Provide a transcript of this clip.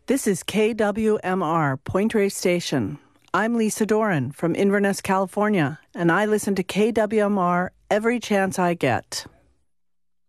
This is KWMR, Point Reyes Station. I'm Lisa Doran from Inverness, California, and I listen to KWMR every chance I get.